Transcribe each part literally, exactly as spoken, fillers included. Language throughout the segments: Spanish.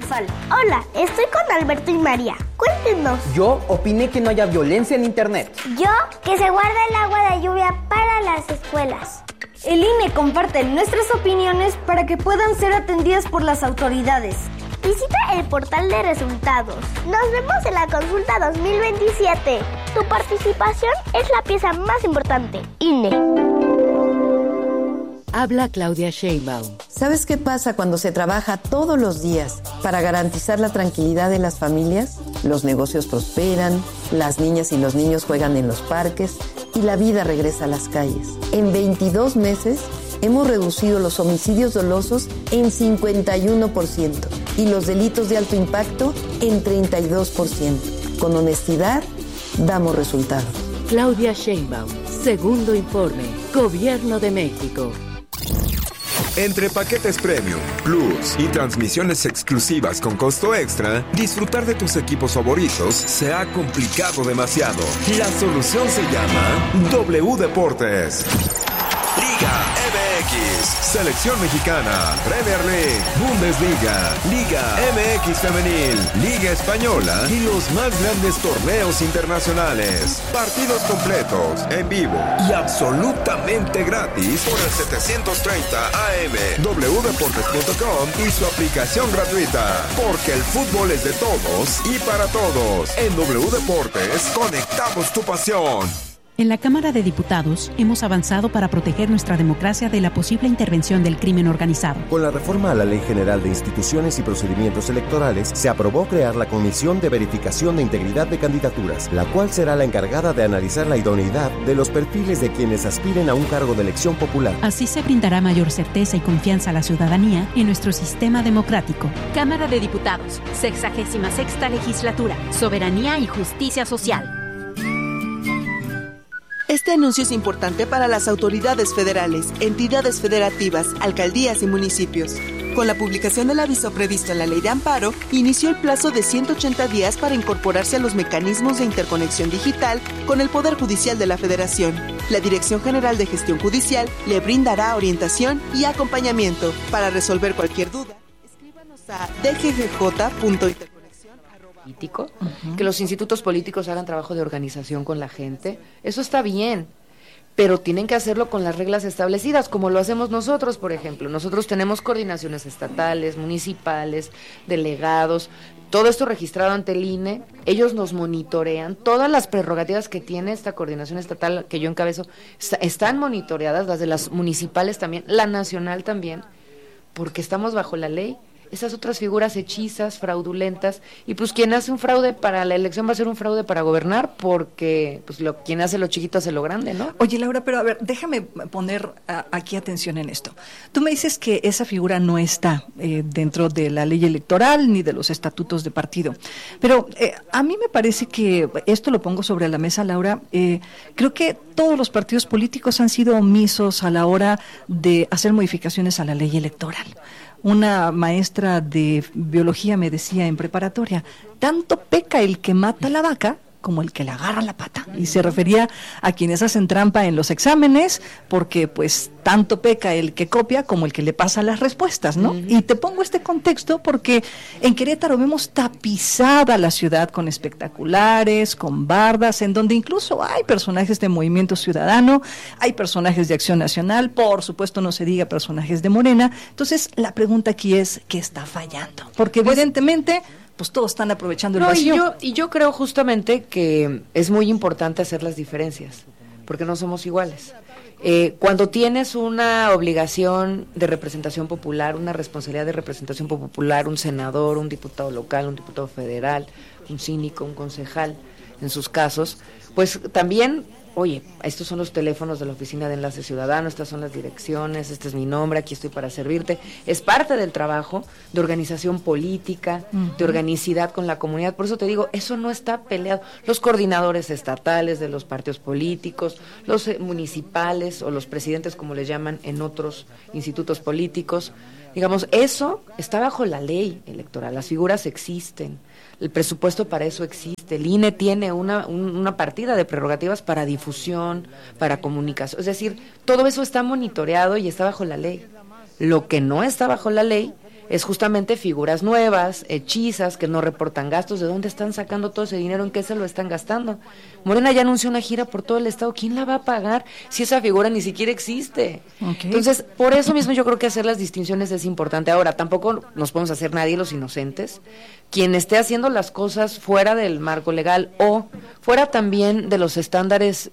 Marzal. Hola, estoy con Alberto y María. Cuéntenos. Yo opiné que no haya violencia en internet. Yo, que se guarde el agua de lluvia para las escuelas. El I N E comparte nuestras opiniones para que puedan ser atendidas por las autoridades. Visita el portal de resultados. Nos vemos en la consulta dos mil veintisiete. Tu participación es la pieza más importante. I N E. Habla Claudia Sheinbaum. ¿Sabes qué pasa cuando se trabaja todos los días para garantizar la tranquilidad de las familias? Los negocios prosperan, las niñas y los niños juegan en los parques y la vida regresa a las calles. En veintidós meses hemos reducido los homicidios dolosos en cincuenta y uno por ciento y los delitos de alto impacto en treinta y dos por ciento. Con honestidad, damos resultados. Claudia Sheinbaum, segundo informe, Gobierno de México. Entre paquetes Premium, Plus y transmisiones exclusivas con costo extra, disfrutar de tus equipos favoritos se ha complicado demasiado. La solución se llama W Deportes. Liga M X, Selección Mexicana, Premier League, Bundesliga, Liga M X Femenil, Liga Española y los más grandes torneos internacionales. Partidos completos, en vivo y absolutamente gratis por el setecientos treinta A M, w deportes punto com y su aplicación gratuita. Porque el fútbol es de todos y para todos. En W Deportes conectamos tu pasión. En la Cámara de Diputados hemos avanzado para proteger nuestra democracia de la posible intervención del crimen organizado. Con la reforma a la Ley General de Instituciones y Procedimientos Electorales, se aprobó crear la Comisión de Verificación de Integridad de Candidaturas, la cual será la encargada de analizar la idoneidad de los perfiles de quienes aspiren a un cargo de elección popular. Así se brindará mayor certeza y confianza a la ciudadanía en nuestro sistema democrático. Cámara de Diputados, sexagésima sexta legislatura, Soberanía y Justicia Social. Este anuncio es importante para las autoridades federales, entidades federativas, alcaldías y municipios. Con la publicación del aviso previsto en la Ley de Amparo, inició el plazo de ciento ochenta días para incorporarse a los mecanismos de interconexión digital con el Poder Judicial de la Federación. La Dirección General de Gestión Judicial le brindará orientación y acompañamiento. Para resolver cualquier duda, escríbanos a d g g j punto interconexión. Político, uh-huh. Que los institutos políticos hagan trabajo de organización con la gente, eso está bien, pero tienen que hacerlo con las reglas establecidas, como lo hacemos nosotros, por ejemplo. Nosotros tenemos coordinaciones estatales, municipales, delegados, todo esto registrado ante el I N E, ellos nos monitorean, todas las prerrogativas que tiene esta coordinación estatal que yo encabezo, están monitoreadas, las de las municipales también, la nacional también, porque estamos bajo la ley. Esas otras figuras hechizas, fraudulentas, y pues quien hace un fraude para la elección va a ser un fraude para gobernar, porque pues lo quien hace lo chiquito hace lo grande, ¿no? Oye, Laura, pero a ver, déjame poner a, aquí atención en esto. Tú me dices que esa figura no está eh, dentro de la ley electoral ni de los estatutos de partido, pero eh, a mí me parece que, esto lo pongo sobre la mesa, Laura, eh, creo que todos los partidos políticos han sido omisos a la hora de hacer modificaciones a la ley electoral. Una maestra de biología me decía en preparatoria, tanto peca el que mata la vaca como el que le agarra la pata, y se refería a quienes hacen trampa en los exámenes, porque pues tanto peca el que copia como el que le pasa las respuestas, ¿no? Uh-huh. Y te pongo este contexto porque en Querétaro vemos tapizada la ciudad con espectaculares, con bardas, en donde incluso hay personajes de Movimiento Ciudadano, hay personajes de Acción Nacional, por supuesto no se diga personajes de Morena. Entonces la pregunta aquí es, ¿qué está fallando? Porque pues, evidentemente pues todos están aprovechando el no, vacío. Y yo, y yo creo justamente que es muy importante hacer las diferencias, porque no somos iguales. Eh, cuando tienes una obligación de representación popular, una responsabilidad de representación popular, un senador, un diputado local, un diputado federal, un síndico, un concejal, en sus casos, pues también, oye, estos son los teléfonos de la Oficina de Enlace Ciudadano, estas son las direcciones, este es mi nombre, aquí estoy para servirte. Es parte del trabajo de organización política, uh-huh. de organicidad con la comunidad. Por eso te digo, eso no está peleado. Los coordinadores estatales de los partidos políticos, los eh, municipales o los presidentes, como les llaman en otros institutos políticos, digamos, eso está bajo la ley electoral. Las figuras existen. El presupuesto para eso existe, el I N E tiene una, un, una partida de prerrogativas para difusión, para comunicación, es decir, todo eso está monitoreado y está bajo la ley. Lo que no está bajo la ley es justamente figuras nuevas, hechizas, que no reportan gastos. ¿De dónde están sacando todo ese dinero? ¿En qué se lo están gastando? Morena ya anunció una gira por todo el estado. ¿Quién la va a pagar si esa figura ni siquiera existe? Okay. Entonces, por eso mismo yo creo que hacer las distinciones es importante. Ahora, tampoco nos podemos hacer nadie los inocentes. Quien esté haciendo las cosas fuera del marco legal o fuera también de los estándares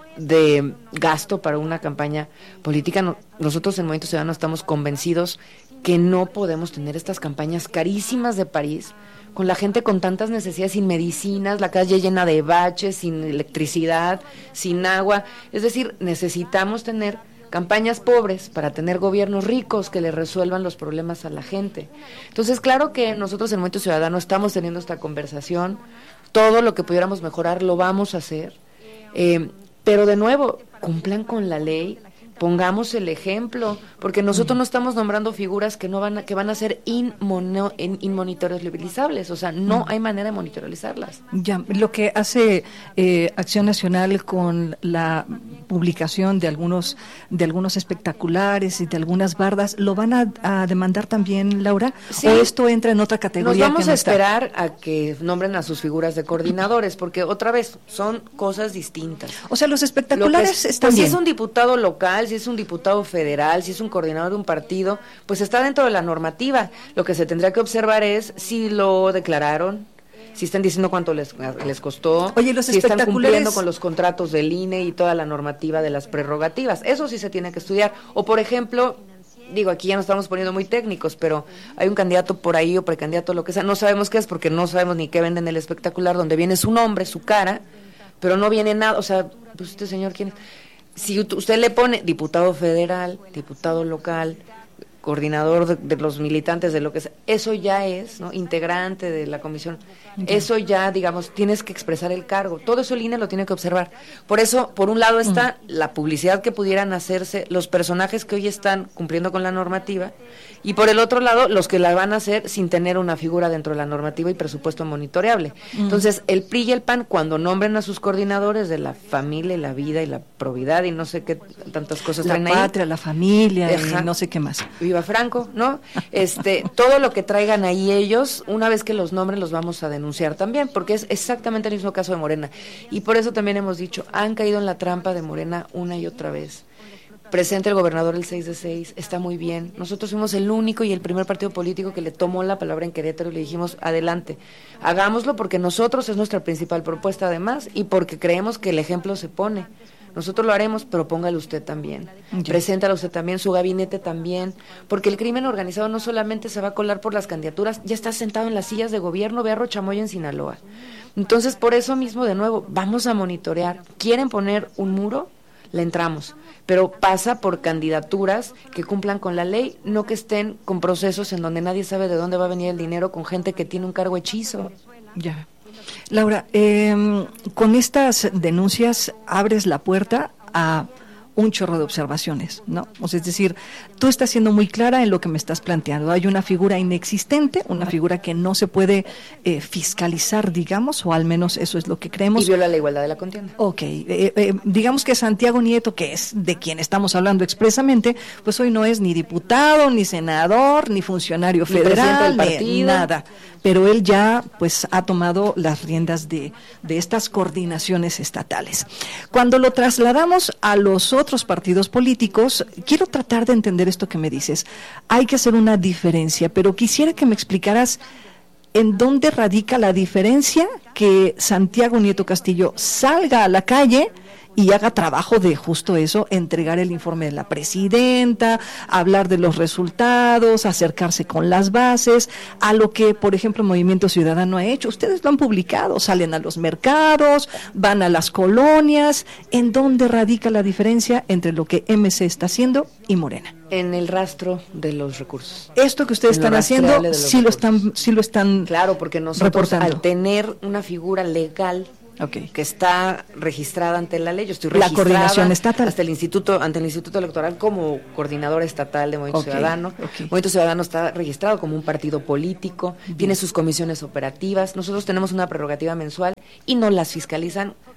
de gasto para una campaña política, no, nosotros en Movimiento Ciudadano estamos convencidos que no podemos tener estas campañas carísimas de París, con la gente con tantas necesidades, sin medicinas, la calle llena de baches, sin electricidad, sin agua. Es decir, necesitamos tener campañas pobres para tener gobiernos ricos que le resuelvan los problemas a la gente. Entonces, claro que nosotros en Movimiento Ciudadano estamos teniendo esta conversación, todo lo que pudiéramos mejorar lo vamos a hacer, eh, pero de nuevo, cumplan con la ley, pongamos el ejemplo, porque nosotros no estamos nombrando figuras que no van a, que van a ser inmono, in, inmonitorizables, o sea, no hay manera de monitorizarlas. Ya, lo que hace eh, Acción Nacional con la publicación de algunos de algunos espectaculares y de algunas bardas, ¿lo van a, a demandar también, Laura? Sí. ¿O esto entra en otra categoría? Nos vamos que no a esperar está? a que nombren a sus figuras de coordinadores, porque otra vez, son cosas distintas. O sea, los espectaculares es, están pues, bien. Si es un diputado local, si es un diputado federal, si es un coordinador de un partido, pues está dentro de la normativa. Lo que se tendría que observar es si lo declararon, si están diciendo cuánto les, les costó, Oye, los si están espectaculares... cumpliendo con los contratos del I N E y toda la normativa de las prerrogativas. Eso sí se tiene que estudiar. O, por ejemplo, digo, aquí ya nos estamos poniendo muy técnicos, pero hay un candidato por ahí o precandidato, lo que sea, no sabemos qué es porque no sabemos ni qué venden en el espectacular, donde viene su nombre, su cara, pero no viene nada. O sea, pues este señor, ¿quién es? Si usted le pone diputado federal, diputado local, coordinador de, de los militantes, de lo que sea, eso ya es, ¿no?, integrante de la comisión, okay. Eso ya, digamos, tienes que expresar el cargo, todo eso el I N E lo tiene que observar. Por eso, por un lado está uh-huh. la publicidad que pudieran hacerse los personajes que hoy están cumpliendo con la normativa, y por el otro lado, los que la van a hacer sin tener una figura dentro de la normativa y presupuesto monitoreable. Uh-huh. Entonces, el P R I y el P A N, cuando nombren a sus coordinadores de la familia y la vida y la probidad y no sé qué tantas cosas la traen ahí. La patria, la familia, Ajá. y no sé qué más. Viva Franco, ¿no? Este, todo lo que traigan ahí ellos, una vez que los nombren, los vamos a denunciar también, porque es exactamente el mismo caso de Morena. Y por eso también hemos dicho, han caído en la trampa de Morena una y otra vez. Presente el gobernador el seis de seis, está muy bien. Nosotros fuimos el único y el primer partido político que le tomó la palabra en Querétaro y le dijimos, adelante, hagámoslo porque nosotros es nuestra principal propuesta además y porque creemos que el ejemplo se pone. Nosotros lo haremos, pero póngale usted también. Okay. Preséntalo usted también, su gabinete también, porque el crimen organizado no solamente se va a colar por las candidaturas, ya está sentado en las sillas de gobierno, ve a Rochamoya en Sinaloa. Entonces, por eso mismo, de nuevo, vamos a monitorear. ¿Quieren poner un muro? Le entramos, pero pasa por candidaturas que cumplan con la ley, no que estén con procesos en donde nadie sabe de dónde va a venir el dinero con gente que tiene un cargo hechizo. Ya. Laura, eh, con estas denuncias abres la puerta a un chorro de observaciones, ¿no? O sea, es decir, tú estás siendo muy clara en lo que me estás planteando. Hay una figura inexistente, una figura que no se puede eh, fiscalizar, digamos, o al menos eso es lo que creemos. Y viola la igualdad de la contienda. Ok, eh, eh, digamos que Santiago Nieto, que es de quien estamos hablando expresamente, pues hoy no es ni diputado, ni senador, ni funcionario ni federal, del partido. Ni nada. Pero él ya, pues, ha tomado las riendas de, de estas coordinaciones estatales. Cuando lo trasladamos a los otros partidos políticos, quiero tratar de entender esto que me dices. Hay que hacer una diferencia, pero quisiera que me explicaras en dónde radica la diferencia que Santiago Nieto Castillo salga a la calle y haga trabajo de justo eso, entregar el informe de la presidenta, hablar de los resultados, acercarse con las bases, a lo que, por ejemplo, Movimiento Ciudadano ha hecho. Ustedes lo han publicado, salen a los mercados, van a las colonias. ¿En dónde radica la diferencia entre lo que M C está haciendo y Morena? En el rastro de los recursos. Esto que ustedes están haciendo, sí lo están, sí lo están Claro, porque nosotros reportando. Al tener una figura legal, okay, que está registrada ante la ley, yo estoy registrada la coordinación estatal hasta el instituto ante el Instituto Electoral como coordinadora estatal de Movimiento okay, Ciudadano. Okay. Movimiento Ciudadano está registrado como un partido político, bien, tiene sus comisiones operativas. Nosotros tenemos una prerrogativa mensual y no las fiscalizan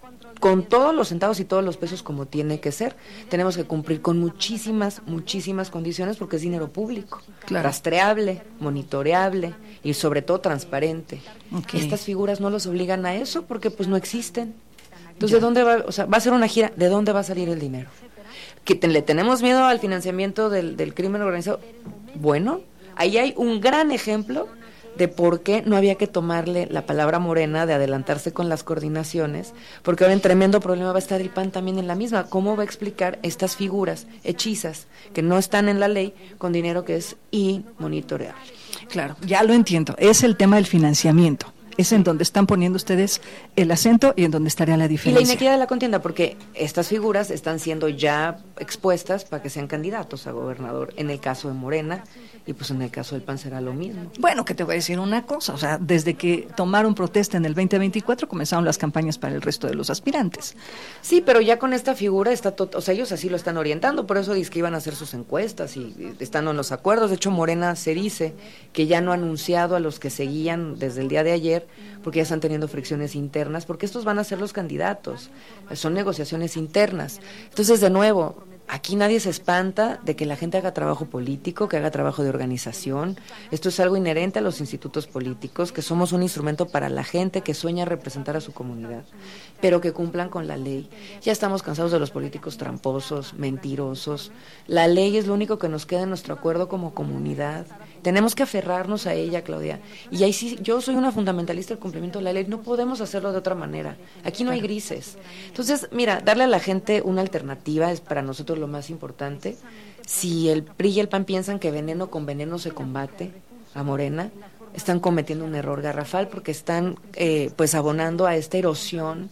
con todos los centavos y todos los pesos como tiene que ser. Tenemos que cumplir con muchísimas, muchísimas condiciones porque es dinero público, claro. Rastreable, monitoreable y sobre todo transparente. Okay. Estas figuras no los obligan a eso porque pues no existen. Entonces, ya. ¿de dónde va? O sea, va a ser una gira, ¿de dónde va a salir el dinero? ¿Que te, le tenemos miedo al financiamiento del, del crimen organizado? Bueno, ahí hay un gran ejemplo de por qué no había que tomarle la palabra Morena de adelantarse con las coordinaciones, porque ahora en tremendo problema va a estar el P A N también en la misma. ¿Cómo va a explicar estas figuras hechizas que no están en la ley con dinero que es inmonitoreable? Claro, ya lo entiendo, es el tema del financiamiento. Es en donde están poniendo ustedes el acento y en donde estaría la diferencia. Y la inequidad de la contienda, porque estas figuras están siendo ya expuestas para que sean candidatos a gobernador, en el caso de Morena, y pues en el caso del P A N será lo mismo. Bueno, que te voy a decir una cosa, o sea, desde que tomaron protesta en el veinte veinticuatro comenzaron las campañas para el resto de los aspirantes. Sí, pero ya con esta figura, está to- o sea, ellos así lo están orientando, por eso dicen que iban a hacer sus encuestas y, y están en los acuerdos. De hecho, Morena se dice que ya no ha anunciado a los que seguían desde el día de ayer, porque ya están teniendo fricciones internas, porque estos van a ser los candidatos, son negociaciones internas. Entonces, de nuevo, aquí nadie se espanta de que la gente haga trabajo político, que haga trabajo de organización. Esto es algo inherente a los institutos políticos, que somos un instrumento para la gente que sueña representar a su comunidad, pero que cumplan con la ley. Ya estamos cansados de los políticos tramposos, mentirosos. La ley es lo único que nos queda en nuestro acuerdo como comunidad. Tenemos que aferrarnos a ella, Claudia. Y ahí sí, yo soy una fundamentalista del cumplimiento de la ley. No podemos hacerlo de otra manera. Aquí no hay grises. Entonces, mira, darle a la gente una alternativa es para nosotros lo más importante. Si el P R I y el P A N piensan que veneno con veneno se combate a Morena, están cometiendo un error garrafal porque están eh, pues abonando a esta erosión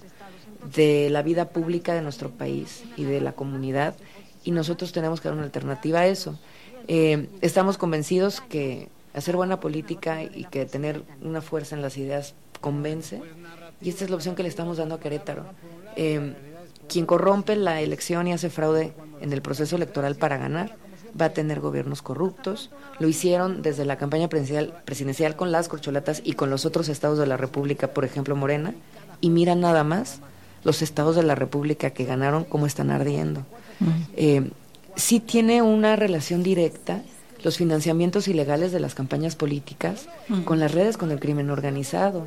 de la vida pública de nuestro país y de la comunidad, y nosotros tenemos que dar una alternativa a eso. Eh, estamos convencidos que hacer buena política y que tener una fuerza en las ideas convence, y esta es la opción que le estamos dando a Querétaro. Eh, quien corrompe la elección y hace fraude en el proceso electoral para ganar va a tener gobiernos corruptos. Lo hicieron desde la campaña presidencial, presidencial con las corcholatas y con los otros estados de la República, por ejemplo Morena, y mira nada más los estados de la República que ganaron cómo están ardiendo. Uh-huh. Eh, sí tiene una relación directa los financiamientos ilegales de las campañas políticas uh-huh. con las redes, con el crimen organizado.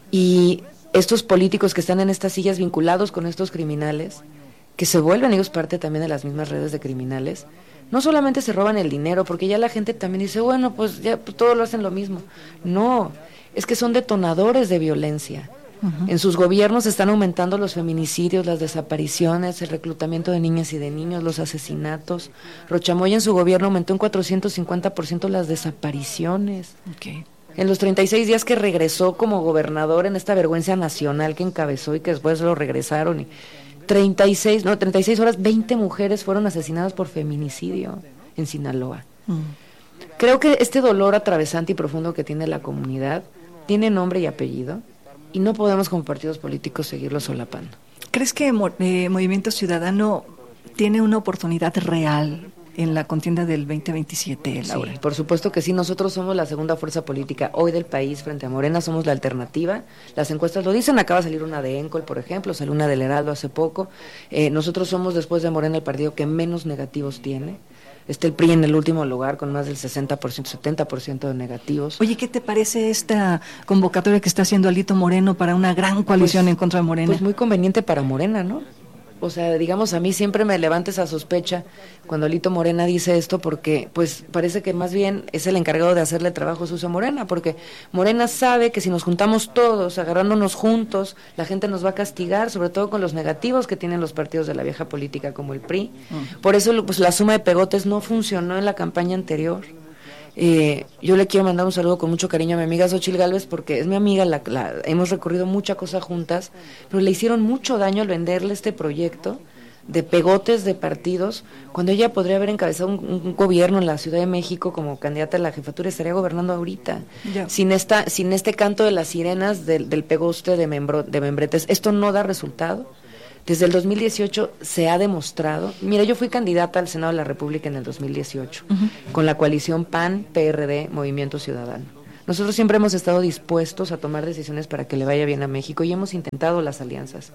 Y estos políticos que están en estas sillas vinculados con estos criminales, que se vuelven ellos parte también de las mismas redes de criminales, no solamente se roban el dinero, porque ya la gente también dice, bueno, pues ya pues, todos lo hacen lo mismo. No, es que son detonadores de violencia. Uh-huh. En sus gobiernos están aumentando los feminicidios, las desapariciones, el reclutamiento de niñas y de niños, los asesinatos. Rochamoya en su gobierno aumentó en cuatrocientos cincuenta por ciento las desapariciones. Okay. En los treinta y seis días que regresó como gobernador en esta vergüenza nacional que encabezó y que después lo regresaron, y treinta y seis, no, treinta y seis horas, veinte mujeres fueron asesinadas por feminicidio en Sinaloa. Uh-huh. Creo que este dolor atravesante y profundo que tiene la comunidad tiene nombre y apellido, y no podemos como partidos políticos seguirlo solapando. ¿Crees que eh, Movimiento Ciudadano tiene una oportunidad real en la contienda del veinte veintisiete, Laura? Sí, por supuesto que sí. Nosotros somos la segunda fuerza política hoy del país frente a Morena, somos la alternativa. Las encuestas lo dicen, acaba de salir una de Encol, por ejemplo, salió una del Heraldo hace poco. Eh, nosotros somos, después de Morena, el partido que menos negativos tiene. Está el P R I en el último lugar con más del sesenta por ciento, setenta por ciento de negativos. Oye, ¿qué te parece esta convocatoria que está haciendo Alito Moreno para una gran coalición pues, en contra de Morena? Pues muy conveniente para Morena, ¿no? O sea, digamos, a mí siempre me levanta esa sospecha cuando Alito Morena dice esto, porque pues parece que más bien es el encargado de hacerle trabajo sucio a Morena, porque Morena sabe que si nos juntamos todos, agarrándonos juntos, la gente nos va a castigar, sobre todo con los negativos que tienen los partidos de la vieja política como el P R I. Uh-huh. Por eso pues la suma de pegotes no funcionó en la campaña anterior. Eh, yo le quiero mandar un saludo con mucho cariño a mi amiga Xochitl Gálvez, porque es mi amiga, la, la, hemos recorrido mucha cosa juntas, pero le hicieron mucho daño al venderle este proyecto de pegotes de partidos, cuando ella podría haber encabezado un, un gobierno en la Ciudad de México como candidata a la jefatura, estaría gobernando ahorita, yeah. sin esta, sin este canto de las sirenas del, del pegoste de, membro, de membretes. Esto no da resultado. Desde el dos mil dieciocho se ha demostrado. Mira, yo fui candidata al Senado de la República en el dos mil dieciocho, uh-huh. con la coalición P A N, P R D, Movimiento Ciudadano. Nosotros siempre hemos estado dispuestos a tomar decisiones para que le vaya bien a México y hemos intentado las alianzas.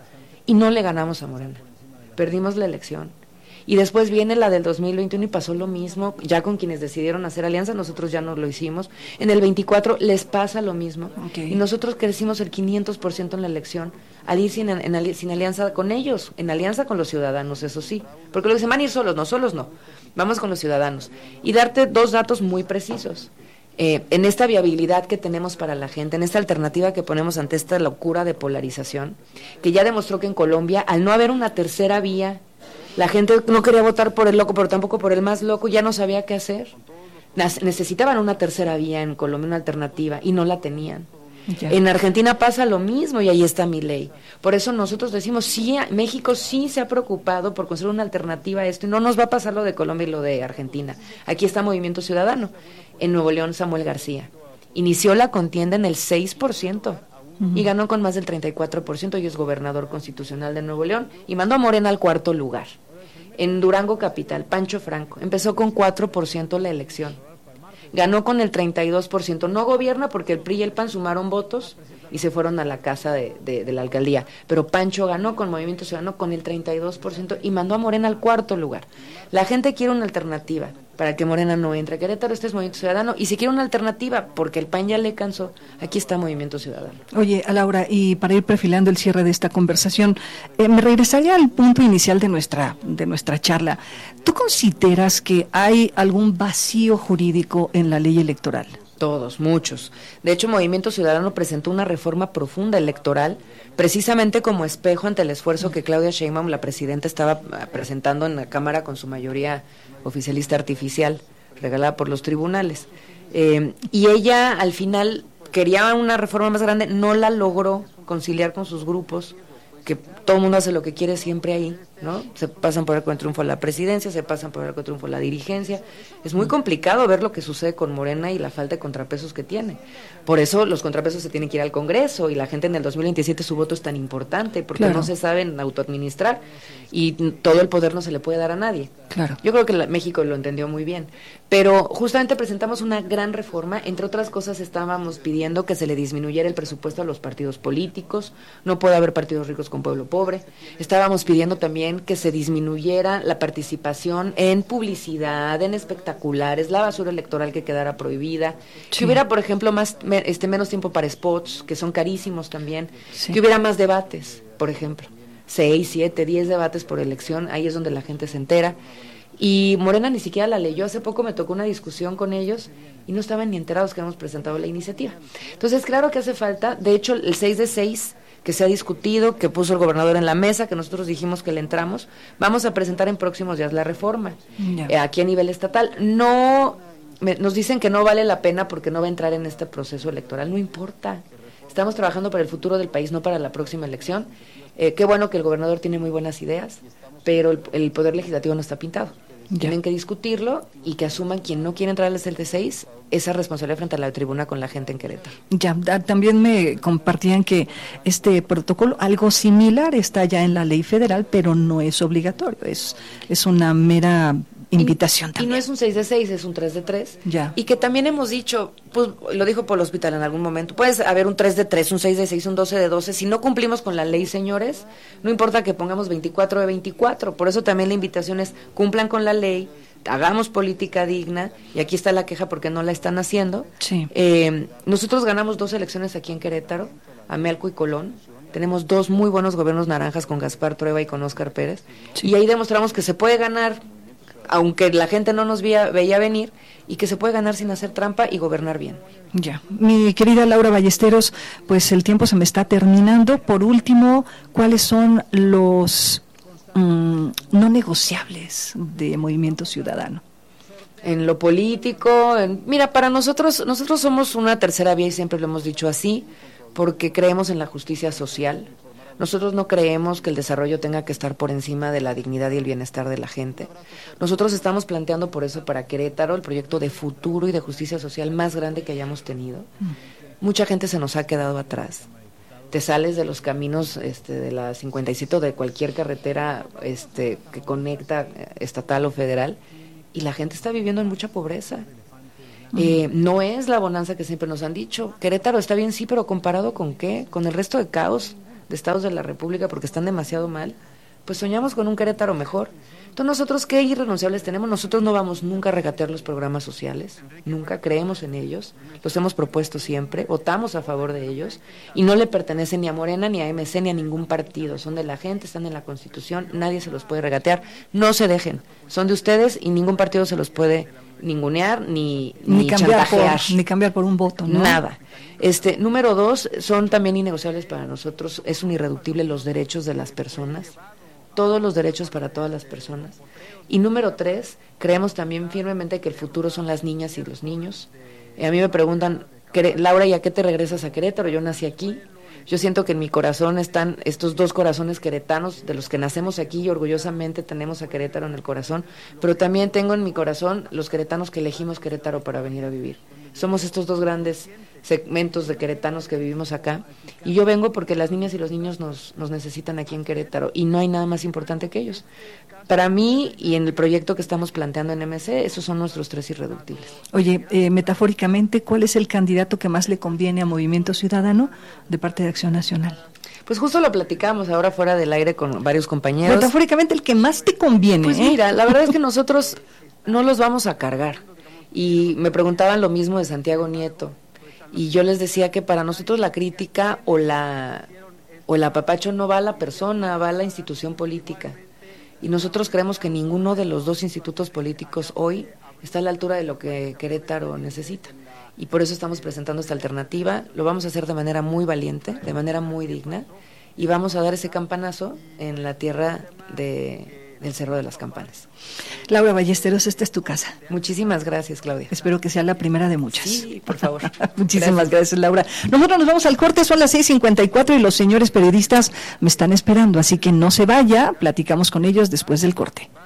y no le ganamos a Morena. Perdimos la elección. Y después viene la del dos mil veintiuno y pasó lo mismo, ya con quienes decidieron hacer alianza, nosotros ya no lo hicimos. En el veinticuatro les pasa lo mismo. Okay. Y nosotros crecimos el quinientos por ciento en la elección al ir sin, en, en, sin alianza con ellos, en alianza con los ciudadanos, eso sí. Porque lo dicen, van a ir solos, no, solos no. Vamos con los ciudadanos. Y darte dos datos muy precisos. Eh, en esta viabilidad que tenemos para la gente, en esta alternativa que ponemos ante esta locura de polarización, que ya demostró que en Colombia, al no haber una tercera vía, la gente no quería votar por el loco, pero tampoco por el más loco, ya no sabía qué hacer. Necesitaban una tercera vía en Colombia, una alternativa, y no la tenían. Ya. En Argentina pasa lo mismo y ahí está Milei. Por eso nosotros decimos, sí, México sí se ha preocupado por construir una alternativa a esto, y no nos va a pasar lo de Colombia y lo de Argentina. Aquí está Movimiento Ciudadano. En Nuevo León, Samuel García inició la contienda en el seis por ciento. Uh-huh. Y ganó con más del treinta y cuatro por ciento y es gobernador constitucional de Nuevo León y mandó a Morena al cuarto lugar. En Durango capital, Pancho Franco, empezó con cuatro por ciento la elección, ganó con el treinta y dos por ciento, no gobierna porque el P R I y el P A N sumaron votos y se fueron a la casa de, de, de la alcaldía, pero Pancho ganó con Movimiento Ciudadano con el treinta y dos por ciento y mandó a Morena al cuarto lugar. La gente quiere una alternativa para que Morena no entre a Querétaro, este es Movimiento Ciudadano, y si quiere una alternativa, porque el P A N ya le cansó, aquí está Movimiento Ciudadano. Oye, Laura, y para ir perfilando el cierre de esta conversación, eh, me regresaría al punto inicial de nuestra, de nuestra charla. ¿Tú consideras que hay algún vacío jurídico en la ley electoral? Todos, muchos. De hecho, Movimiento Ciudadano presentó una reforma profunda electoral, precisamente como espejo ante el esfuerzo que Claudia Sheinbaum, la presidenta, estaba presentando en la Cámara con su mayoría oficialista artificial, regalada por los tribunales. Eh, y ella, al final, quería una reforma más grande, no la logró conciliar con sus grupos, que todo el mundo hace lo que quiere siempre ahí, ¿no? Se pasan por el arco de triunfo a la presidencia, se pasan por el arco de triunfo a la dirigencia. Es muy complicado ver lo que sucede con Morena y la falta de contrapesos que tiene. Por eso los contrapesos se tienen que ir al Congreso y la gente en el dos mil veintisiete su voto es tan importante porque claro. no se saben autoadministrar y todo el poder no se le puede dar a nadie. Claro. Yo creo que la, México lo entendió muy bien. Pero justamente presentamos una gran reforma, entre otras cosas estábamos pidiendo que se le disminuyera el presupuesto a los partidos políticos, no puede haber partidos ricos con pueblo pobre. Estábamos pidiendo también que se disminuyera la participación en publicidad, en espectaculares, la basura electoral que quedara prohibida, sí. que hubiera, por ejemplo, más este menos tiempo para spots, que son carísimos también, sí. que hubiera más debates, por ejemplo, seis, siete, diez debates por elección, ahí es donde la gente se entera. Y Morena ni siquiera la leyó. Hace poco me tocó una discusión con ellos y no estaban ni enterados que habíamos presentado la iniciativa. Entonces, claro que hace falta. De hecho, el seis de seis que se ha discutido, que puso el gobernador en la mesa, que nosotros dijimos que le entramos, vamos a presentar en próximos días la reforma, no. eh, aquí a nivel estatal. No, me, nos dicen que no vale la pena porque no va a entrar en este proceso electoral. No importa. Estamos trabajando para el futuro del país, no para la próxima elección. Eh, qué bueno que el gobernador tiene muy buenas ideas, pero el, el Poder Legislativo no está pintado. Ya. Tienen que discutirlo y que asuman quien no quiere entrar al C T seis esa responsabilidad frente a la tribuna con la gente en Querétaro. Ya, también me compartían que este protocolo, algo similar, está ya en la ley federal, pero no es obligatorio, es, es una mera invitación y, también. Y no es un seis de seis, es un tres de tres. Ya. Y que también hemos dicho, pues lo dijo Polo Hospital en algún momento, puede haber un tres de tres, un seis de seis, un doce de doce, si no cumplimos con la ley, señores, no importa que pongamos veinticuatro de veinticuatro, por eso también la invitación es, cumplan con la ley, hagamos política digna, y aquí está la queja porque no la están haciendo. Sí. Eh, nosotros ganamos dos elecciones aquí en Querétaro, Amealco y Colón, tenemos dos muy buenos gobiernos naranjas con Gaspar Trueba y con Óscar Pérez, sí. y ahí demostramos que se puede ganar, aunque la gente no nos veía, veía venir, y que se puede ganar sin hacer trampa y gobernar bien. Ya, mi querida Laura Ballesteros, pues el tiempo se me está terminando. Por último, ¿cuáles son los mmm, no negociables de Movimiento Ciudadano? En lo político, en, mira, para nosotros, nosotros somos una tercera vía y siempre lo hemos dicho así, porque creemos en la justicia social. Nosotros no creemos que el desarrollo tenga que estar por encima de la dignidad y el bienestar de la gente. Nosotros estamos planteando por eso para Querétaro el proyecto de futuro y de justicia social más grande que hayamos tenido. Mm. Mucha gente se nos ha quedado atrás. Te sales de los caminos este, de la cincuenta y siete o de cualquier carretera este, que conecta estatal o federal y la gente está viviendo en mucha pobreza. Mm. Eh, no es la bonanza que siempre nos han dicho. Querétaro está bien, sí, pero ¿comparado con qué? Con el resto de caos de estados de la República porque están demasiado mal, pues soñamos con un Querétaro mejor. Entonces, nosotros, ¿qué irrenunciables tenemos? Nosotros no vamos nunca a regatear los programas sociales, nunca, creemos en ellos, los hemos propuesto siempre, votamos a favor de ellos, y no le pertenecen ni a Morena, ni a M C, ni a ningún partido, son de la gente, están en la Constitución, nadie se los puede regatear, no se dejen, son de ustedes y ningún partido se los puede ningunear, ni, ni, ni cambiar chantajear. Por, ni cambiar por un voto, ¿no? Nada. Este, número dos, son también innegociables para nosotros, es un irreductible los derechos de las personas, todos los derechos para todas las personas. Y número tres, creemos también firmemente que el futuro son las niñas y los niños. Eh, a mí me preguntan, Laura, ¿y a qué te regresas a Querétaro? Yo nací aquí. Yo siento que en mi corazón están estos dos corazones queretanos, de los que nacemos aquí y orgullosamente tenemos a Querétaro en el corazón, pero también tengo en mi corazón los queretanos que elegimos Querétaro para venir a vivir. Somos estos dos grandes segmentos de queretanos que vivimos acá, y yo vengo porque las niñas y los niños nos, nos necesitan aquí en Querétaro, y no hay nada más importante que ellos. Para mí, y en el proyecto que estamos planteando en M C, esos son nuestros tres irreductibles. Oye, eh, metafóricamente, ¿cuál es el candidato que más le conviene a Movimiento Ciudadano de parte de Acción Nacional? Pues justo lo platicamos ahora fuera del aire con varios compañeros. Metafóricamente, el que más te conviene. Pues ¿eh? mira, la verdad es que nosotros no los vamos a cargar. Y me preguntaban lo mismo de Santiago Nieto. Y yo les decía que para nosotros la crítica o la o el apapacho no va a la persona, va a la institución política. Y nosotros creemos que ninguno de los dos institutos políticos hoy está a la altura de lo que Querétaro necesita. Y por eso estamos presentando esta alternativa. Lo vamos a hacer de manera muy valiente, de manera muy digna, y vamos a dar ese campanazo en la tierra de... del Cerro de las Campanas. Laura Ballesteros, esta es tu casa. Muchísimas gracias, Claudia. Espero que sea la primera de muchas. Sí, por favor. Muchísimas gracias. gracias, Laura. Nosotros nos vamos al corte, son las seis cincuenta y cuatro y los señores periodistas me están esperando, así que no se vaya, platicamos con ellos después del corte.